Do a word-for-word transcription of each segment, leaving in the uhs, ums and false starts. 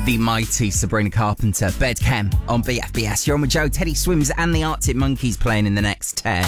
The mighty Sabrina Carpenter, Bed Chem on B F B S. You're on with Joe, Teddy Swims and the Arctic Monkeys playing in the next ten.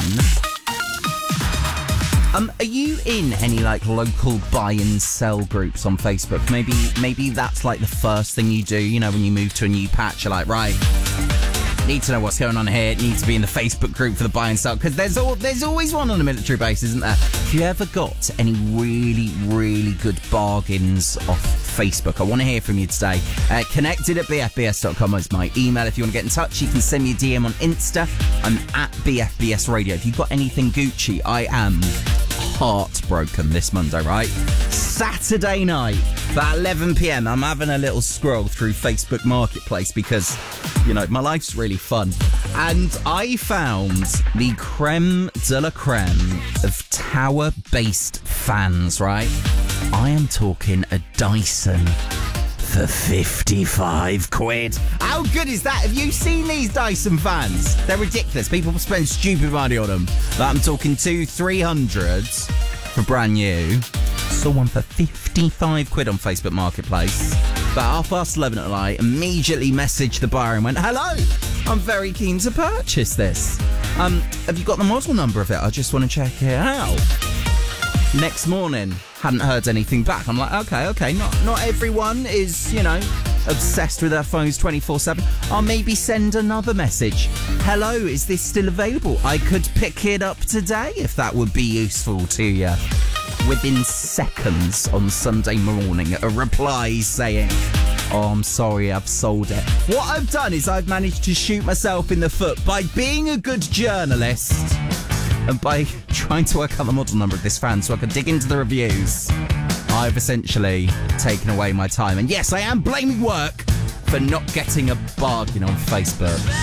Um, are you in any like local buy and sell groups on Facebook? Maybe, maybe that's like the first thing you do. You know, when you move to a new patch, you're like, right, need to know what's going on here. Need to be in the Facebook group for the buy and sell because there's all, there's always one on a military base, isn't there? Have you ever got any really, really good bargains off Facebook? I want to hear from you today. Uh, connected at b f b s dot com is my email. If you want to get in touch, you can send me a D M on Insta. I'm at B F B S Radio. If you've got anything Gucci, I am heartbroken this Monday, right? Saturday night, about eleven p.m, I'm having a little scroll through Facebook Marketplace because, you know, my life's really fun. And I found the creme de la creme of tower-based fans, right? I am talking a Dyson for fifty-five quid. How good is that? Have you seen these Dyson fans? They're ridiculous. People spend stupid money on them. But I'm talking two, three hundreds for brand new. Saw one for fifty-five quid on Facebook Marketplace. But half past eleven at night, immediately messaged the buyer and went, hello, I'm very keen to purchase this. Um, have you got the model number of it? I just want to check it out. Next morning, hadn't heard anything back. I'm like, okay, okay, not not everyone is, you know, obsessed with their phones twenty-four seven. I'll maybe send another message. Hello, is this still available? I could pick it up today if that would be useful to you. Within seconds on Sunday morning, a reply saying, oh, I'm sorry, I've sold it. What I've done is I've managed to shoot myself in the foot by being a good journalist and by trying to work out the model number of this fan so I can dig into the reviews. I've essentially taken away my time. And yes, I am blaming work for not getting a bargain on Facebook.